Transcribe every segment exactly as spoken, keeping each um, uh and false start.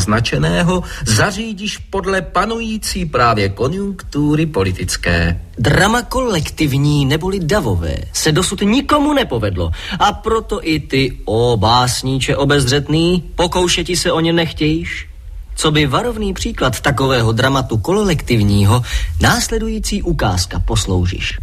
naznačeného zařídíš podle panující právě konjunktury politické. Drama kolektivní neboli davové se dosud nikomu nepovedlo a proto i ty, o básníče obezřetný, pokoušeti se o ně nechtějíš? Co by varovný příklad takového dramatu kolektivního následující ukázka posloužíš.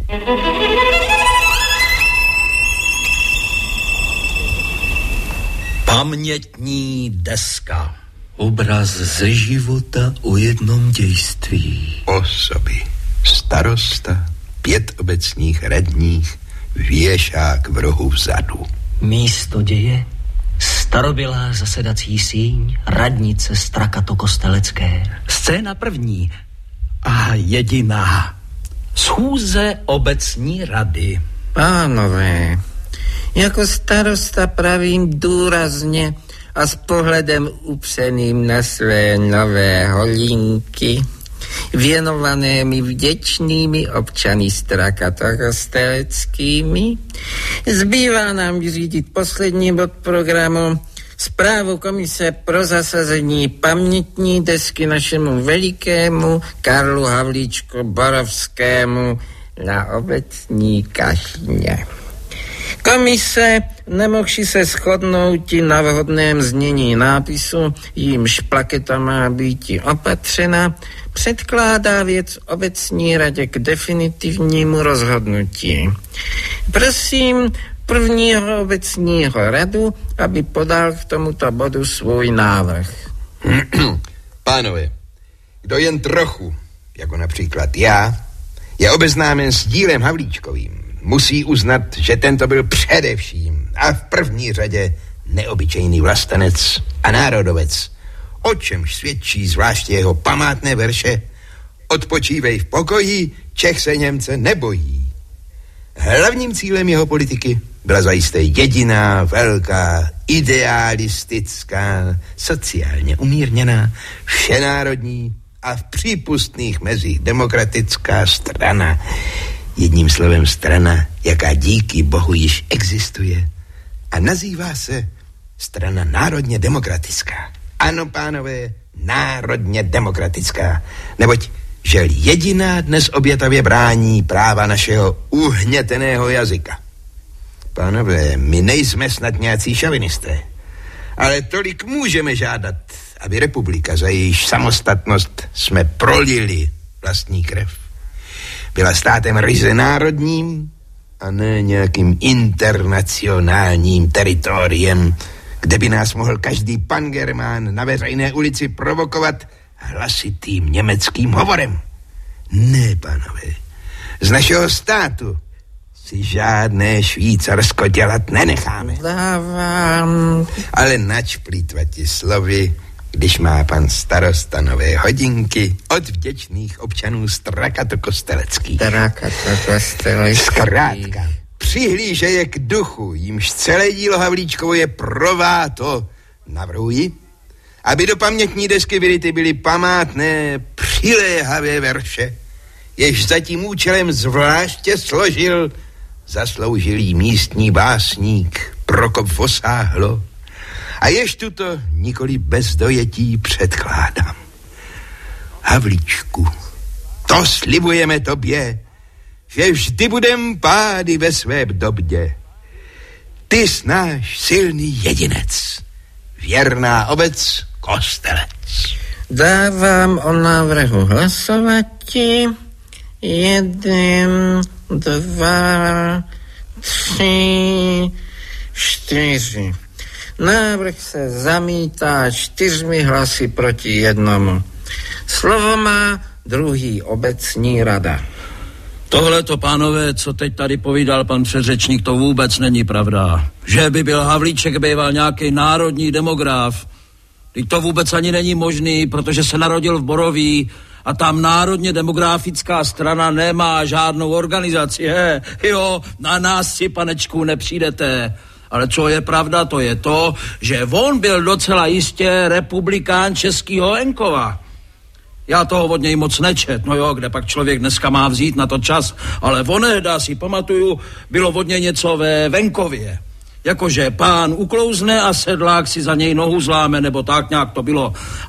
Pamětní deska. Obraz ze života o jednom dějství. Osoby. Starosta, pět obecních radních, věšák v rohu vzadu. Místo děje, starobylá zasedací síň, radnice Strakato-Kostelecké. Scéna první a jediná. Schůze obecní rady. Pánové, jako starosta pravím důrazně a s pohledem upřeným na své nové holínky, věnované mi vděčnými občany Strakato-Kosteleckými, zbývá nám vyřídit poslední bod programu, zprávu komise pro zasazení pamětní desky našemu velikému Karlu Havlíčku Borovskému na obecní kašně. Komise, nemohši se shodnout na vhodném znění nápisu, jímž plaketa má být opatřena, předkládá věc obecní radě k definitivnímu rozhodnutí. Prosím prvního obecního radu, aby podal k tomuto bodu svůj návrh. Pánové, kdo jen trochu, jako například já, je obeznámen s dílem Havlíčkovým, musí uznat, že tento byl především a v první řadě neobyčejný vlastenec a národovec, o čemž svědčí zvláště jeho památné verše Odpočívej v pokoji, Čech se Němce nebojí. Hlavním cílem jeho politiky byla zajisté jediná, velká, idealistická, sociálně umírněná, všenárodní a v přípustných mezích demokratická strana. Jedním slovem strana, jaká díky Bohu již existuje a nazývá se strana národně demokratická. Ano, pánové, národně demokratická, neboť žel jediná dnes obětavě brání práva našeho uhněteného jazyka. Pánové, my nejsme snad nějací šovinisté, ale tolik můžeme žádat, aby republika, za jejíž samostatnost jsme prolili vlastní krev, byla státem ryze národním a ne nějakým internacionálním teritoriem, kde by nás mohl každý pangermán na veřejné ulici provokovat hlasitým německým hovorem. Ne, pánové, z našeho státu si žádné Švýcarsko dělat nenecháme. Dávám. Ale nač plýtvati slovy, když má pan starosta nové hodinky od vděčných občanů Strakato-Kosteleckých. Strakato-Kosteleckých. Zkrátka, přihlíže je k duchu, jímž celé dílo Havlíčkovo je prováto. Navrhuji, aby do pamětní desky vyryty byly památné, přiléhavé verše, jež za tím účelem zvláště složil zasloužilý místní básník Prokop Vosáhlo, a jež tuto nikoli bez dojetí předkládám. Havlíčku, to slibujeme tobě, že vždy budem pády ve své době. Ty snáš silný jedinec, věrná obec Kostelec. Dávám o návrhu hlasovati. Jeden, dva, tři, čtyři. Návrh se zamítá čtyřmi hlasy proti jednomu. Slovo má druhý obecní rada. Tohle to, pánové, co teď tady povídal pan předřečník, to vůbec není pravda. Že by byl Havlíček býval nějaký národní demograf. Teď to vůbec ani není možný, protože se narodil v Boroví a tam národně demografická strana nemá žádnou organizaci. He, jo, na nás si, panečku, nepřijdete. Ale co je pravda, to je to, že on byl docela jistě republikán českýho venkova. Já toho od něj moc nečet, no jo, kde pak člověk dneska má vzít na to čas, ale onehda si pamatuju, bylo od něj něco ve venkově. Jakože pán uklouzne a sedlák si za něj nohu zláme, nebo tak nějak to bylo.